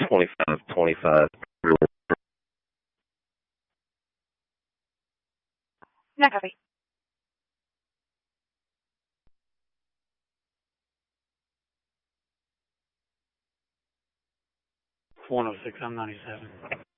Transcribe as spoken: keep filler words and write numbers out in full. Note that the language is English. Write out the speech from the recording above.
twenty-five twenty-five. Not copy. one oh six, I'm ninety-seven.